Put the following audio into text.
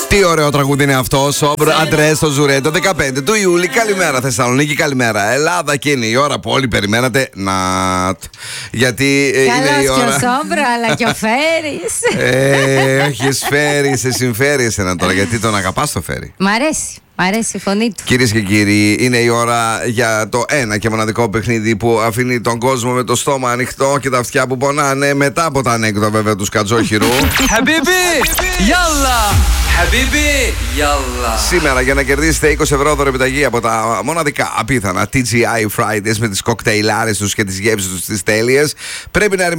Τι ωραίο τραγούδι είναι αυτό. Σόμπρ Αντρέ στο Ζουρέντο 15 του Ιούλη. Καλημέρα Θεσσαλονίκη, καλημέρα Ελλάδα. Και είναι η ώρα που όλοι περιμένατε να. Γιατί είναι η ώρα. Καλώς και ο Σόμπρ, αλλά και ο Φέρης. Όχι, Φέρη, σε συμφέρει εσένα τώρα. Γιατί τον αγαπάς το Φέρη. Μ' αρέσει. Μ' αρέσει η φωνή του. Κυρίες και κύριοι, είναι η ώρα για το ένα και μοναδικό παιχνίδι που αφήνει τον κόσμο με το στόμα ανοιχτό και τα αυτιά που πονάνε, μετά από τα ανέκδοτα βέβαια του Σκατζόχυρου. Χαμπίμπι, γιάλα! Χαμπίμπι, γιάλα! Σήμερα για να κερδίσετε 20 ευρώ δωρεπιταγή από τα μοναδικά απίθανα TGI Fridays με τις κοκτέιλάρες τους και τις γεύσεις τους τις τέλειες, πρέπει να